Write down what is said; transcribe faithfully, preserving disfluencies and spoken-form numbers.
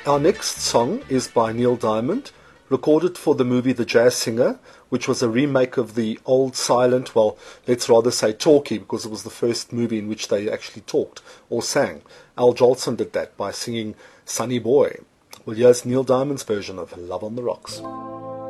Our next song is by Neil Diamond, recorded for the movie The Jazz Singer, which was a remake of the old silent, well, let's rather say talkie, because it was the first movie in which they actually talked or sang. Al Jolson did that by singing Sonny Boy. Well, here's Neil Diamond's version of Love on the Rocks.